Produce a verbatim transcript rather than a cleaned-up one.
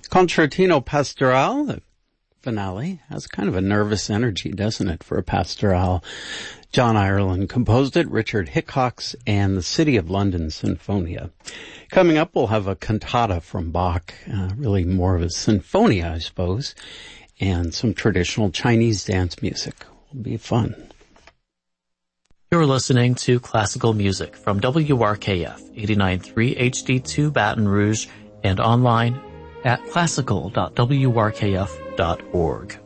Concertino Pastoral, the finale, has kind of a nervous energy, doesn't it, for a pastoral? John Ireland composed it, Richard Hickox, and the City of London Sinfonia. Coming up, we'll have a cantata from Bach, uh, really more of a sinfonia, I suppose, and some traditional Chinese dance music. Will be fun. You're listening to classical music from W R K F eighty-nine point three H D two Baton Rouge and online at classical dot w r k f dot org.